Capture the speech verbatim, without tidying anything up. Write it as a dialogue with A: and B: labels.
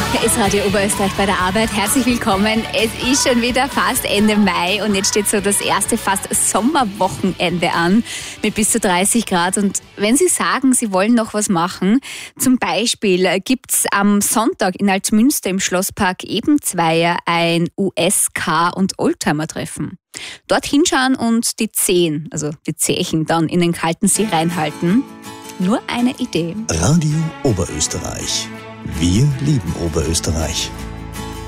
A: Hier ist Radio Oberösterreich bei der Arbeit. Herzlich willkommen. Es ist schon wieder fast Ende Mai und jetzt steht so das erste fast Sommerwochenende an mit bis zu dreißig Grad. Und wenn Sie sagen, Sie wollen noch was machen, zum Beispiel gibt es am Sonntag in Altmünster im Schlosspark Ebenzweier ein U S Car- und Oldtimer-Treffen. Dort hinschauen und die Zehen, also die Zehchen, dann in den kalten See reinhalten. Nur eine Idee.
B: Radio Oberösterreich. Wir lieben Oberösterreich.